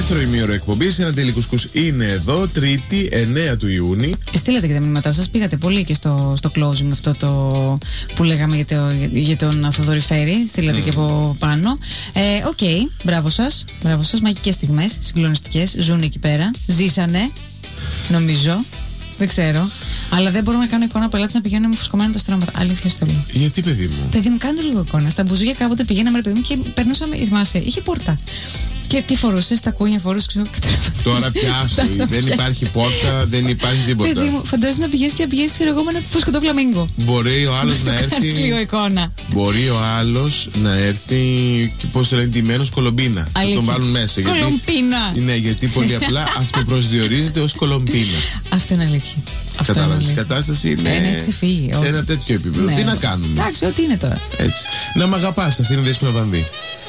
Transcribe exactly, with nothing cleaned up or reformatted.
δεύτερο ημίωρο εκπομπής. Ένα τέλει κουσκούς είναι εδώ, Τρίτη, εννέα του Ιούνιου. Στείλατε και τα μηνύματά σας. Πήγατε πολύ και στο, στο closing αυτό το που λέγαμε για, το, για τον Θοδωρή Φέρη. Στείλατε mm. και από πάνω. Οκ, ε, okay, μπράβο σας. Μπράβο σας. Μαγικές στιγμές, συγκλονιστικές. Ζουν εκεί πέρα. Ζήσανε, νομίζω. Δεν ξέρω. Αλλά δεν μπορούμε να κάνω εικόνα πελάτη να πηγαίνουν με φουσκωμένα τα στρώματα. Αλήθεια στο λέω. Γιατί, παιδί μου? Παιδί μου, κάντε λίγο εικόνα. Στα μπουζούκια κάποτε πηγαίναμε, ρε παιδί μου, και περνούσαμε. Θυμάσαι, είχε πόρτα. Και τι φορούσε, τα κούνια φορούσε, ξέρω. Τώρα πιάσου. Δεν υπάρχει πόρτα, δεν υπάρχει τίποτα. Παιδί μου, φαντάζεσαι να πηγαίνει και να πηγαίνει, ξέρω εγώ, με ένα φουσκωτό φλαμίγκο. Μπορεί ο άλλο να έρθει. λίγο εικόνα. Μπορεί ο άλλο να έρθει και πώ το λένε, ντυμένο κολομπίνα. Θα τον βάλουν μέσα. Κολομπίνα. Ναι, γιατί πολύ απλά αυτοπροσδιορίζεται ω κολομπίνα. Αυτό είναι αλήθεια. Κατάλαβε. Η κατάσταση είναι ναι, σε ένα τέτοιο επίπεδο. Ναι. Τι να κάνουμε. Εντάξει, ό,τι είναι τώρα. Έτσι. Να μ' αγαπάς, αυτή είναι η Δέσποινα Βανδύ.